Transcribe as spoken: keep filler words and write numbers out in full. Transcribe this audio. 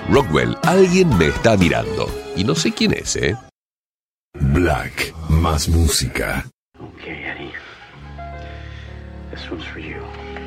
Rockwell, alguien me está mirando. Y no sé quién es, ¿eh? Black, más música. Okay, Eddie. This one's for you.